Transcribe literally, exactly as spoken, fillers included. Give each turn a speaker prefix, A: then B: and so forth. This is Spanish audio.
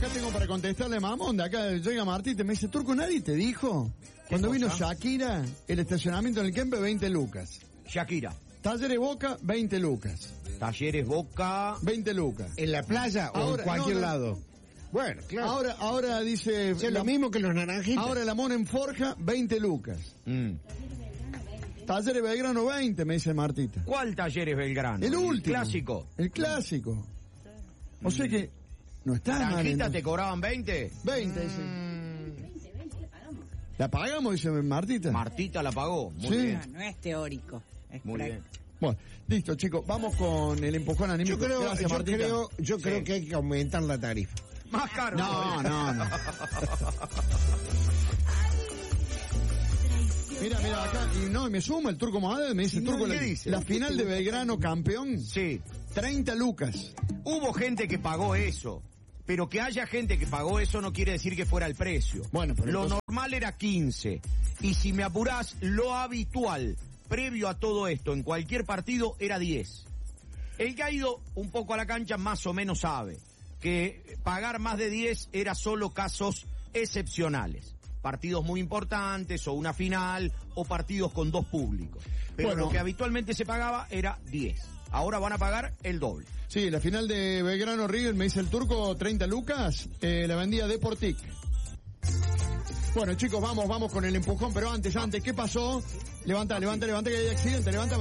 A: acá tengo para contestarle a Mamón. De acá llega Martí y me dice, Turco, ¿nadie te dijo? Cuando vino Shakira, el estacionamiento en el Kempe, veinte lucas.
B: Shakira.
A: Talleres Boca, veinte lucas.
B: Talleres Boca.
A: veinte lucas.
C: ¿En la playa o
A: Ahora,
C: en cualquier
A: no, no.
C: lado? Bueno, claro.
A: Ahora, ahora dice...
C: Es lo mismo que los naranjitos.
A: Ahora la Mona en Forja, veinte lucas.
B: Mm.
A: Talleres Belgrano, veinte, me dice Martita.
B: ¿Cuál Talleres Belgrano?
A: El último.
B: El clásico.
A: El clásico. O sea que no está mal.
B: ¿Naranjitas
A: ¿no?
B: te cobraban veinte?
A: veinte, dice.
B: Mm.
A: ¿La pagamos, dice Martita?
B: Martita la pagó. Muy
A: Sí.
B: bien.
D: No, no es teórico. Es
B: Muy
D: práctico.
B: bien.
A: Bueno, listo, chicos, vamos con el empujón anímico.
C: Yo creo,
A: Gracias,
C: yo
A: Martita.
C: creo, yo
B: Sí.
C: creo que hay que aumentar la tarifa.
B: Más caro.
A: No, no, no. Mira, mira, acá, y no, y me suma el Turco Mohamed, me dice,
B: No,
A: Turco,
B: ¿qué
A: la,
B: dice?
A: la final de Belgrano campeón,
B: Sí.
A: treinta lucas.
B: Hubo gente que pagó eso. Pero que haya gente que pagó eso no quiere decir que fuera el precio.
A: Bueno, pero
B: lo
A: entonces-
B: normal era quince. Y si me apurás, lo habitual, previo a todo esto, en cualquier partido, era diez. El que ha ido un poco a la cancha más o menos sabe que pagar más de diez era solo casos excepcionales. Partidos muy importantes, o una final, o partidos con dos públicos. Pero
A: Bueno.
B: lo que habitualmente se pagaba era diez. Ahora van a pagar el doble.
A: Sí, la final de Belgrano River, me dice el Turco, treinta lucas, eh, la vendía Deportic. Bueno, chicos, vamos, vamos con el empujón, pero antes, antes, ¿qué pasó? Levanta, levanta, levanta, que hay accidente, levanta.